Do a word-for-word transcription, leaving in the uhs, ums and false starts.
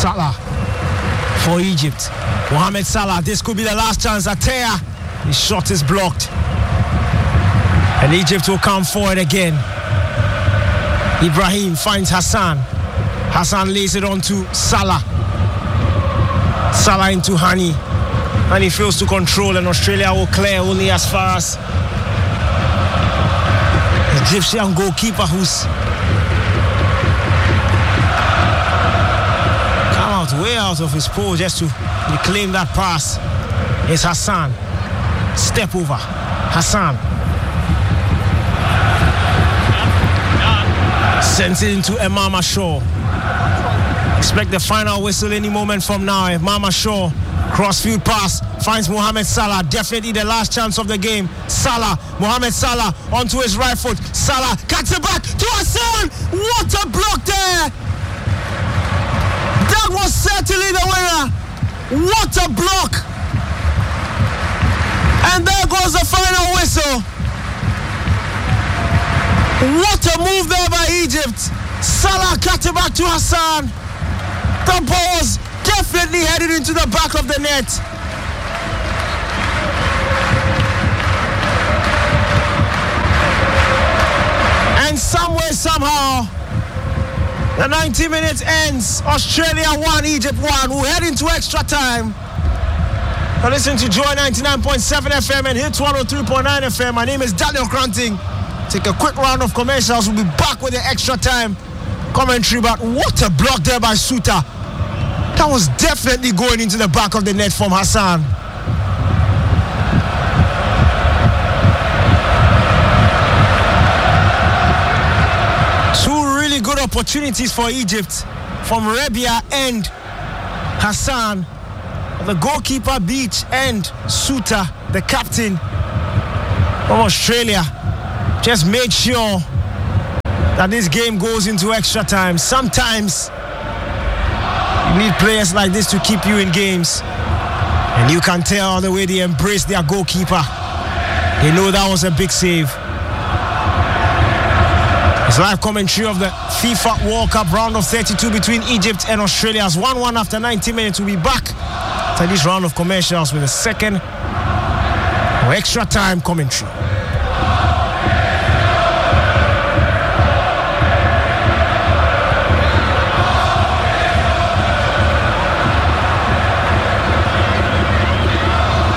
Salah for Egypt. Mohamed Salah, this could be the last chance. Atea, his shot is blocked. And Egypt will come forward again. Ibrahim finds Hassan. Hassan lays it on to Salah. Salah into Hani. And he fails to control, and Australia will clear only as far as the Egyptian goalkeeper who's come out way out of his pole just to reclaim that pass. It's Hassan. Step over. Hassan sends it into Emama Shaw. Expect the final whistle any moment from now. Emama Shaw, crossfield pass, finds Mohamed Salah. Definitely the last chance of the game. Salah, Mohamed Salah onto his right foot. Salah cuts it back to Hassan. What a block there! That was certainly the winner. What a block! And there goes the final whistle. What a move there by Egypt. Salah cut it back to Hassan. The ball was definitely headed into the back of the net. And somewhere, somehow, the ninety minutes ends. Australia won, Egypt won. We'll head into extra time. Now listen to Joy ninety-nine point seven F M and Hits one oh three point nine F M. My name is Daniel Cranting. Take a quick round of commercials. We'll be back with the extra time commentary. But what a block there by Suta. That was definitely going into the back of the net from Hassan. Two really good opportunities for Egypt from Rebia and Hassan. The goalkeeper Beach and Suta, the captain from Australia, just made sure that this game goes into extra time. Sometimes you need players like this to keep you in games. And you can tell the way they embrace their goalkeeper. They know that was a big save. It's live commentary of the FIFA World Cup round of thirty-two between Egypt and Australia. As one one after ninety minutes. We'll be back to this round of commercials with a second or extra time commentary.